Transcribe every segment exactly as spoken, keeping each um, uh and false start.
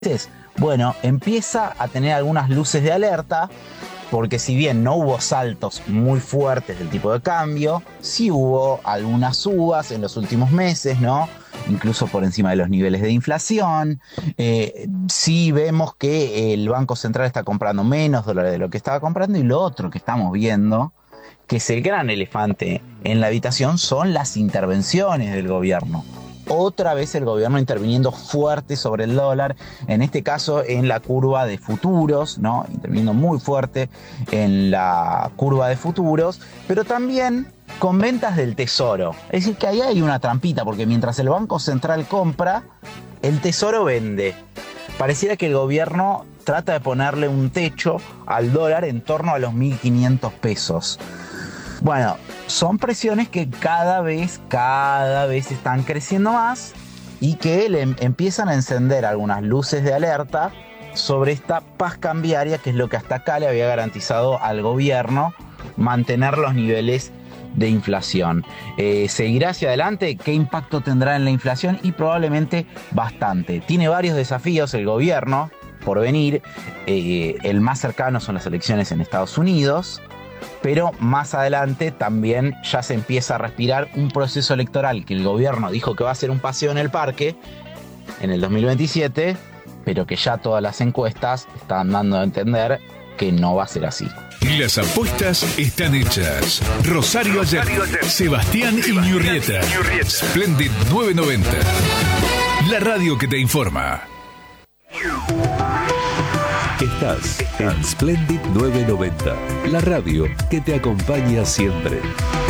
Bueno, empieza a tener algunas luces de alerta, porque si bien no hubo saltos muy fuertes del tipo de cambio, sí hubo algunas subas en los últimos meses, ¿no? Incluso por encima de los niveles de inflación. Eh, sí vemos que el Banco Central está comprando menos dólares de lo que estaba comprando, y lo otro que estamos viendo, que es el gran elefante en la habitación, son las intervenciones del gobierno. Otra vez el gobierno interviniendo fuerte sobre el dólar, en este caso en la curva de futuros, ¿no? Interviniendo muy fuerte en la curva de futuros, pero también con ventas del tesoro. Es decir, que ahí hay una trampita, porque mientras el Banco Central compra, el tesoro vende. Pareciera que el gobierno trata de ponerle un techo al dólar en torno a los mil quinientos pesos. Bueno, son presiones que cada vez, cada vez están creciendo más y que le empiezan a encender algunas luces de alerta sobre esta paz cambiaria, que es lo que hasta acá le había garantizado al gobierno mantener los niveles de inflación. Eh, ¿Seguirá hacia adelante? ¿Qué impacto tendrá en la inflación? Y probablemente bastante. Tiene varios desafíos el gobierno por venir. Eh, el más cercano son las elecciones en Estados Unidos. Pero más adelante también ya se empieza a respirar un proceso electoral que el gobierno dijo que va a ser un paseo en el parque en el dos mil veintisiete, pero que ya todas las encuestas están dando a entender que no va a ser así. Las apuestas están hechas. Rosario Allende, Sebastián Iñurrieta. Splendid novecientos noventa. La radio que te informa. Estás en Splendid novecientos noventa, la radio que te acompaña siempre.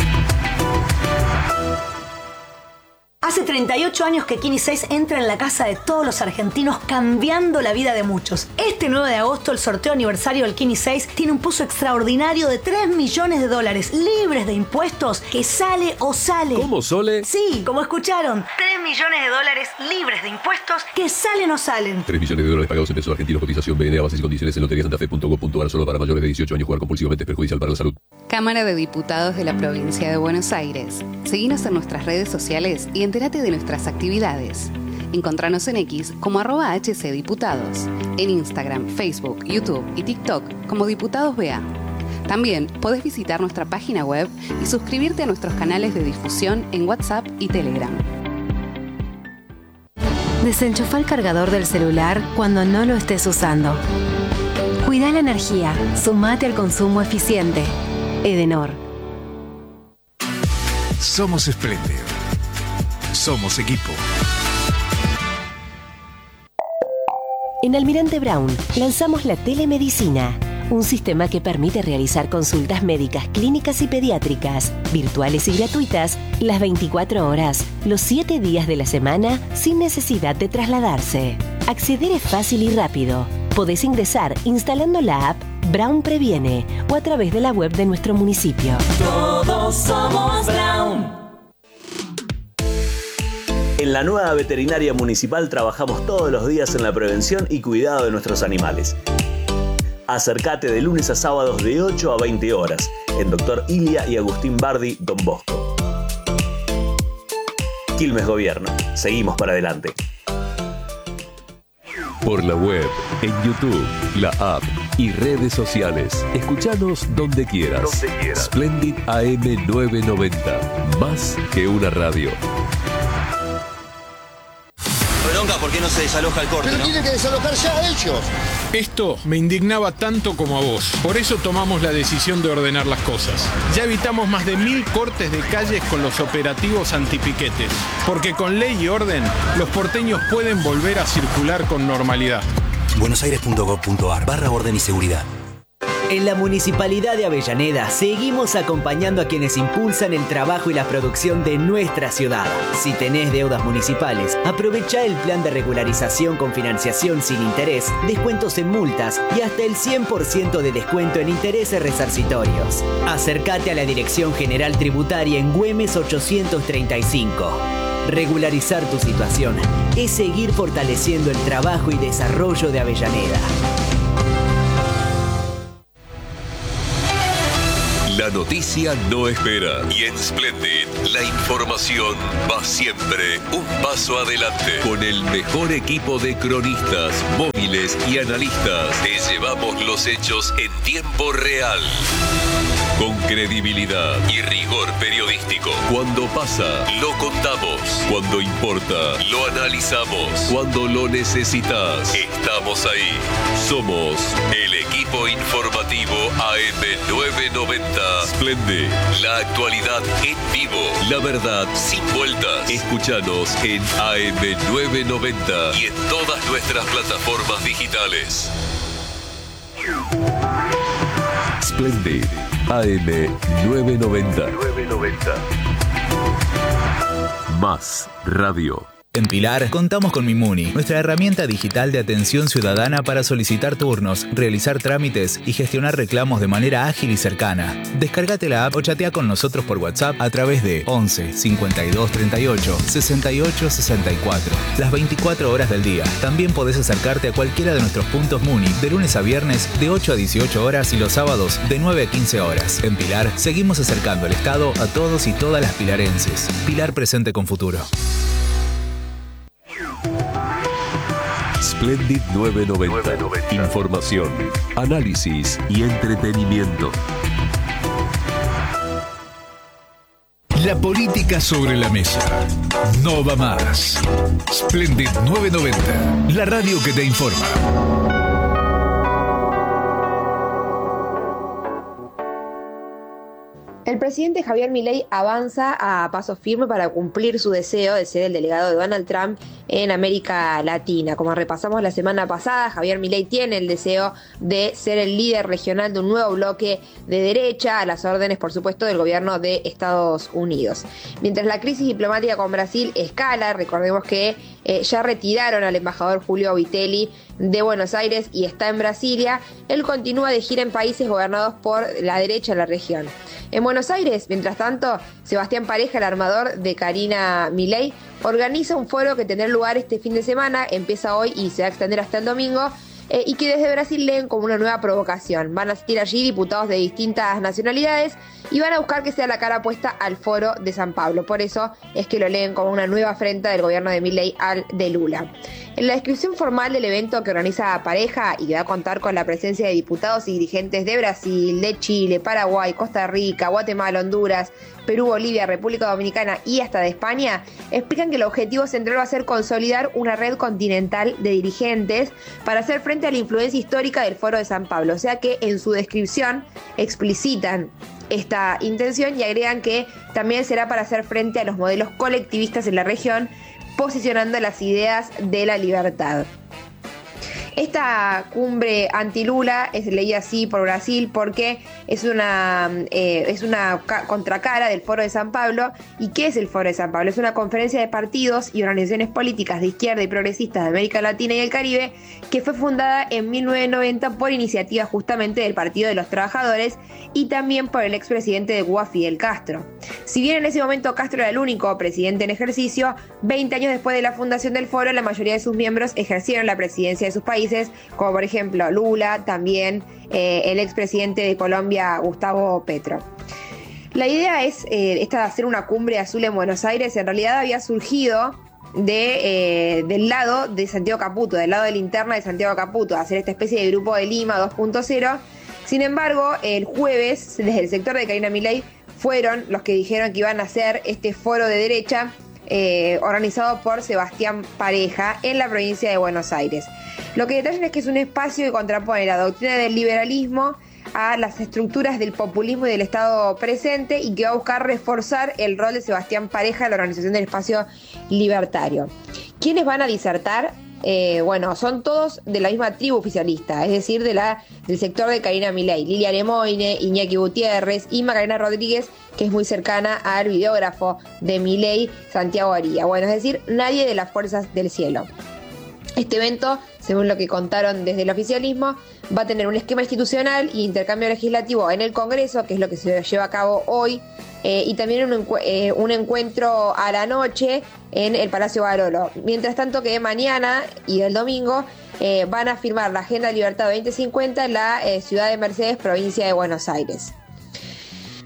Hace treinta y ocho años que Kini seis entra en la casa de todos los argentinos, cambiando la vida de muchos. Este nueve de agosto, el sorteo aniversario del Kini seis tiene un pozo extraordinario de tres millones de dólares, libres de impuestos, que sale o sale. ¿Cómo, Sole? Sí, como escucharon. tres millones de dólares libres de impuestos, que salen o salen. tres millones de dólares pagados en pesos argentinos. Cotización B N A, bases y condiciones en lotería santa fe punto gov punto ar. Solo para mayores de dieciocho años. Jugar compulsivamente es perjudicial para la salud. Cámara de Diputados de la Provincia de Buenos Aires. Seguinos en nuestras redes sociales y entérate de nuestras actividades. Encontranos en X como arroba hcdiputados, en Instagram, Facebook, YouTube y TikTok como Diputados B A. También podés visitar nuestra página web y suscribirte a nuestros canales de difusión en WhatsApp y Telegram. Desenchufa el cargador del celular cuando no lo estés usando. Cuida la energía, sumate al consumo eficiente. Edenor. Somos Splendid. Somos equipo. En Almirante Brown lanzamos la telemedicina, un sistema que permite realizar consultas médicas, clínicas y pediátricas, virtuales y gratuitas, las veinticuatro horas, los siete días de la semana, sin necesidad de trasladarse. Acceder es fácil y rápido. Podés ingresar instalando la app Brown Previene o a través de la web de nuestro municipio. Todos somos Brown. En la nueva veterinaria municipal trabajamos todos los días en la prevención y cuidado de nuestros animales. Acércate de lunes a sábados de ocho a veinte horas en Doctor Ilia y Agustín Bardi, Don Bosco. Quilmes Gobierno. Seguimos para adelante. Por la web, en YouTube, la app y redes sociales. Escuchanos donde quieras. Donde quieras. Splendid A M novecientos noventa. Más que una radio. Bronca, ¿por qué no se desaloja el corte? Pero ¿no? tienen que desalojar ya ellos. Esto me indignaba tanto como a vos. Por eso tomamos la decisión de ordenar las cosas. Ya evitamos más de mil cortes de calles con los operativos antipiquetes. Porque con ley y orden, los porteños pueden volver a circular con normalidad. buenosaires punto gov punto ar barra orden y seguridad. En la Municipalidad de Avellaneda seguimos acompañando a quienes impulsan el trabajo y la producción de nuestra ciudad. Si tenés deudas municipales, aprovecha el plan de regularización con financiación sin interés, descuentos en multas y hasta el cien por ciento de descuento en intereses resarcitorios. Acércate a la Dirección General Tributaria en Güemes ochocientos treinta y cinco. Regularizar tu situación es seguir fortaleciendo el trabajo y desarrollo de Avellaneda. La noticia no espera. Y en Splendid, la información va siempre un paso adelante. Con el mejor equipo de cronistas, móviles y analistas, te llevamos los hechos en tiempo real. Con credibilidad y rigor periodístico. Cuando pasa, lo contamos. Cuando importa, lo analizamos. Cuando lo necesitas, estamos ahí. Somos el equipo informativo A M novecientos noventa. Splendid, la actualidad en vivo. La verdad sin vueltas. Escúchanos en A M novecientos noventa y en todas nuestras plataformas digitales. Splendid, A M novecientos noventa. Más radio. En Pilar contamos con Mimuni, nuestra herramienta digital de atención ciudadana para solicitar turnos, realizar trámites y gestionar reclamos de manera ágil y cercana. Descárgate la app o chatea con nosotros por WhatsApp a través de once cincuenta y dos treinta y ocho sesenta y ocho sesenta y cuatro. Las veinticuatro horas del día. También podés acercarte a cualquiera de nuestros puntos Muni de lunes a viernes de ocho a dieciocho horas y los sábados de nueve a quince horas. En Pilar seguimos acercando el Estado a todos y todas las pilarenses. Pilar presente con futuro. Splendid novecientos noventa. Información, análisis y entretenimiento. La política sobre la mesa. No va más. Splendid novecientos noventa. La radio que te informa. El presidente Javier Milei avanza a paso firme para cumplir su deseo de ser el delegado de Donald Trump en América Latina. Como repasamos la semana pasada, Javier Milei tiene el deseo de ser el líder regional de un nuevo bloque de derecha, a las órdenes, por supuesto, del gobierno de Estados Unidos. Mientras la crisis diplomática con Brasil escala, recordemos que eh, ya retiraron al embajador Julio Vitelli de Buenos Aires y está en Brasilia, él continúa de gira en países gobernados por la derecha en la región. En Buenos Aires, mientras tanto, Sebastián Pareja, el armador de Karina Milei, organiza un foro que tendrá lugar este fin de semana, empieza hoy y se va a extender hasta el domingo, eh, y que desde Brasil leen como una nueva provocación. Van a asistir allí diputados de distintas nacionalidades y van a buscar que sea la cara puesta al foro de San Pablo. Por eso es que lo leen como una nueva afrenta del gobierno de Milei al de Lula. En la descripción formal del evento que organiza Pareja y que va a contar con la presencia de diputados y dirigentes de Brasil, de Chile, Paraguay, Costa Rica, Guatemala, Honduras, Perú, Bolivia, República Dominicana y hasta de España, explican que el objetivo central va a ser consolidar una red continental de dirigentes para hacer frente a la influencia histórica del Foro de San Pablo. O sea que en su descripción explicitan esta intención y agregan que también será para hacer frente a los modelos colectivistas en la región, posicionando las ideas de la libertad. Esta cumbre anti-Lula es leída así por Brasil porque es una, eh, es una ca- contracara del Foro de San Pablo. ¿Y qué es el Foro de San Pablo? Es una conferencia de partidos y organizaciones políticas de izquierda y progresistas de América Latina y el Caribe que fue fundada en mil novecientos noventa por iniciativa justamente del Partido de los Trabajadores y también por el expresidente de Cuba, Fidel Castro. Si bien en ese momento Castro era el único presidente en ejercicio, veinte años después de la fundación del foro, la mayoría de sus miembros ejercieron la presidencia de sus países, como por ejemplo Lula, también eh, el expresidente de Colombia, Gustavo Petro. La idea es eh, esta de hacer una cumbre azul en Buenos Aires. En realidad había surgido de, eh, del lado de Santiago Caputo, del lado de la interna de Santiago Caputo, hacer esta especie de grupo de Lima dos punto cero. Sin embargo, el jueves, desde el sector de Karina Milei, fueron los que dijeron que iban a hacer este foro de derecha eh, organizado por Sebastián Pareja en la provincia de Buenos Aires. Lo que detallan es que es un espacio que contrapone la doctrina del liberalismo a las estructuras del populismo y del Estado presente y que va a buscar reforzar el rol de Sebastián Pareja en la organización del espacio libertario. ¿Quiénes van a disertar? Eh, bueno, son todos de la misma tribu oficialista, es decir, de la, del sector de Karina Milei, Lilia Lemoine, Iñaki Gutiérrez y Macarena Rodríguez, que es muy cercana al videógrafo de Milei, Santiago Aría. Bueno, es decir, nadie de las fuerzas del cielo. Este evento, según lo que contaron desde el oficialismo, va a tener un esquema institucional y intercambio legislativo en el Congreso, que es lo que se lleva a cabo hoy, eh, y también un, encu- eh, un encuentro a la noche en el Palacio Barolo. Mientras tanto que mañana y el domingo eh, van a firmar la Agenda de Libertad veinte cincuenta en la eh, ciudad de Mercedes, provincia de Buenos Aires.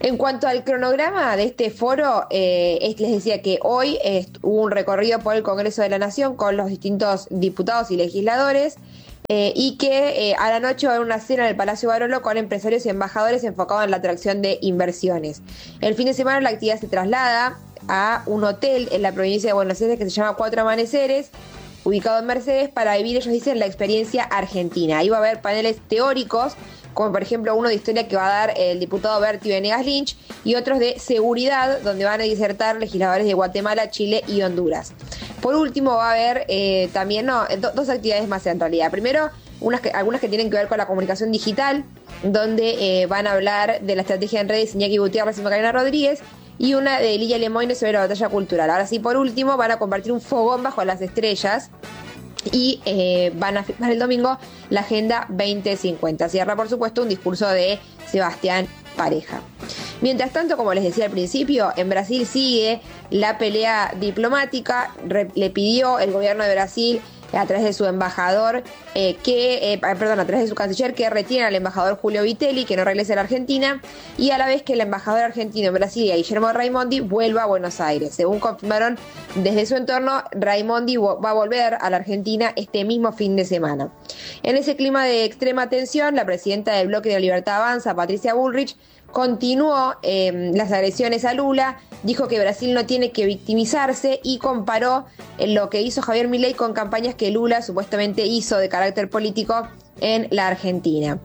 En cuanto al cronograma de este foro, eh, es, les decía que hoy eh, hubo un recorrido por el Congreso de la Nación con los distintos diputados y legisladores eh, y que eh, a la noche va a haber una cena en el Palacio Barolo con empresarios y embajadores enfocados en la atracción de inversiones. El fin de semana la actividad se traslada a un hotel en la provincia de Buenos Aires que se llama Cuatro Amaneceres, ubicado en Mercedes, para vivir, ellos dicen, la experiencia argentina. Ahí va a haber paneles teóricos, como por ejemplo uno de historia que va a dar el diputado Berti Venegas Lynch, y otros de seguridad, donde van a disertar legisladores de Guatemala, Chile y Honduras. Por último va a haber eh, también no, do, dos actividades más en realidad. Primero, unas que, algunas que tienen que ver con la comunicación digital, donde eh, van a hablar de la estrategia en redes Iñaki Gutiérrez y Macarena Rodríguez, y una de Lilia Lemoyne sobre la batalla cultural. Ahora sí, por último, van a compartir un fogón bajo las estrellas y eh, van a firmar el domingo la Agenda veinte cincuenta. Cierra, por supuesto, un discurso de Sebastián Pareja. Mientras tanto, como les decía al principio, en Brasil sigue la pelea diplomática. Re- le pidió el gobierno de Brasil a través de su embajador, eh, que, eh, perdón, a través de su canciller, que retiene al embajador Julio Vitelli, que no regrese a la Argentina, y a la vez que el embajador argentino en Brasilia, Guillermo Raimondi, vuelva a Buenos Aires. Según confirmaron desde su entorno, Raimondi va a volver a la Argentina este mismo fin de semana. En ese clima de extrema tensión, la presidenta del Bloque de Libertad Avanza, Patricia Bullrich, continuó eh, las agresiones a Lula, dijo que Brasil no tiene que victimizarse y comparó eh, lo que hizo Javier Milei con campañas que Lula supuestamente hizo de carácter político en la Argentina.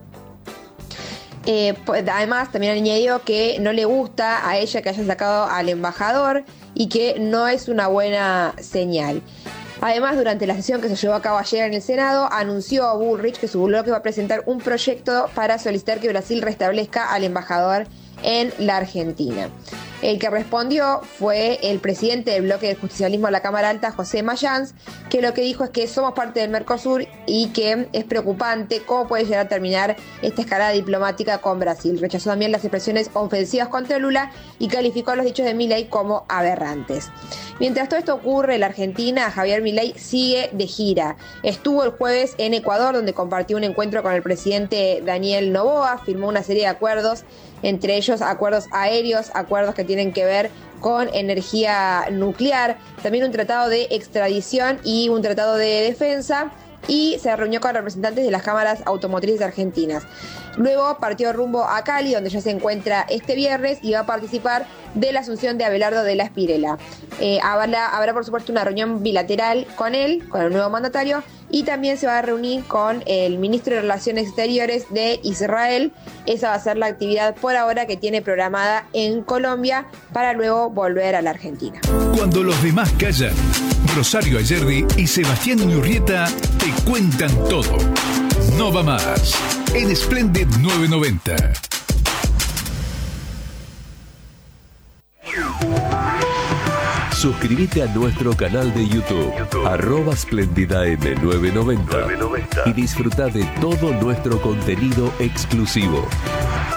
Eh, pues, además, también añadió que no le gusta a ella que haya sacado al embajador y que no es una buena señal. Además, durante la sesión que se llevó a cabo ayer en el Senado, anunció a Bullrich que su bloque va a presentar un proyecto para solicitar que Brasil restablezca al embajador en la Argentina. El que respondió fue el presidente del bloque del justicialismo de la Cámara Alta, José Mayans, que lo que dijo es que somos parte del Mercosur y que es preocupante cómo puede llegar a terminar esta escalada diplomática con Brasil. Rechazó también las expresiones ofensivas contra Lula y calificó los dichos de Milei como aberrantes. Mientras todo esto ocurre en la Argentina, Javier Milei sigue de gira. Estuvo el jueves en Ecuador, donde compartió un encuentro con el presidente Daniel Noboa, firmó una serie de acuerdos, entre ellos acuerdos aéreos, acuerdos que tienen que ver con energía nuclear, también un tratado de extradición y un tratado de defensa, y se reunió con representantes de las cámaras automotrices argentinas. Luego partió rumbo a Cali, donde ya se encuentra este viernes, y va a participar de la asunción de Abelardo de la Espirela. Eh, habrá, habrá, por supuesto, una reunión bilateral con él, con el nuevo mandatario, y también se va a reunir con el ministro de Relaciones Exteriores de Israel. Esa va a ser la actividad por ahora que tiene programada en Colombia para luego volver a la Argentina. Cuando los demás callan, Rosario Ayerdi y Sebastián Iñurrieta te cuentan todo. No va más. En Splendid novecientos noventa. Suscríbete a nuestro canal de YouTube, YouTube. arroba Splendidam novecientos noventa, y disfruta de todo nuestro contenido exclusivo.